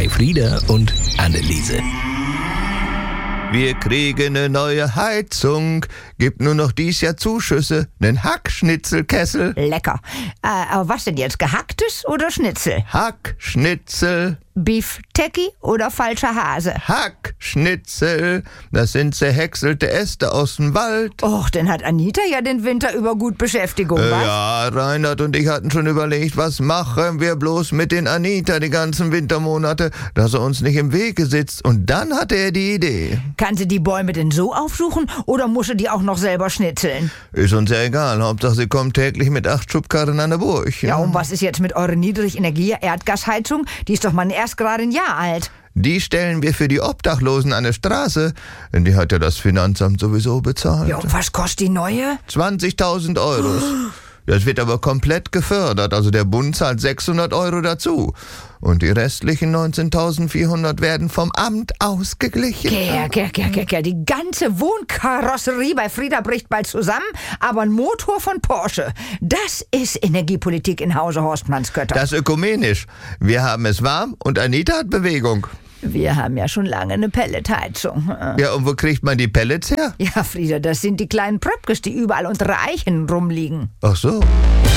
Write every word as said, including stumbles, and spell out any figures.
bei Frieda und Anneliese. Wir kriegen eine neue Heizung. Gibt nur noch dies Jahr Zuschüsse. Nen Hackschnitzelkessel. Lecker. Äh, aber was denn jetzt, gehacktes oder Schnitzel? Hackschnitzel. Beef Techie oder falscher Hase? Hackschnitzel. Das sind zerhäckselte Äste aus dem Wald. Och, dann hat Anita ja den Winter über gut Beschäftigung, Äh, was? ja, Reinhard und ich hatten schon überlegt, was machen wir bloß mit den Anita die ganzen Wintermonate, dass er uns nicht im Wege sitzt. Und dann hatte er die Idee. Kann sie die Bäume denn so aufsuchen oder muss sie die auch noch selber schnitzeln? Ist uns ja egal. Hauptsache, sie kommt täglich mit acht Schubkarren an der Burg. Ja, und was ist jetzt mit eurer Niedrigenergie-Erdgasheizung? Die ist doch mal erst gerade ein Jahr alt. Die stellen wir für die Obdachlosen an der Straße. Denn die hat ja das Finanzamt sowieso bezahlt. Ja, und was kostet die neue? zwanzigtausend Euro. Das wird aber komplett gefördert. Also der Bund zahlt sechshundert Euro dazu. Und die restlichen neunzehntausendvierhundert werden vom Amt ausgeglichen. Ger, ger, ger, ger, ger. Die ganze Wohnkarosserie bei Frieda bricht bald zusammen, aber ein Motor von Porsche. Das ist Energiepolitik in Hause Horstmannskötter. Das ist ökumenisch. Wir haben es warm und Anita hat Bewegung. Wir haben ja schon lange eine Pelletheizung. Ja, und wo kriegt man die Pellets her? Ja, Frieda, das sind die kleinen Pröpkes, die überall unter Eichen rumliegen. Ach so.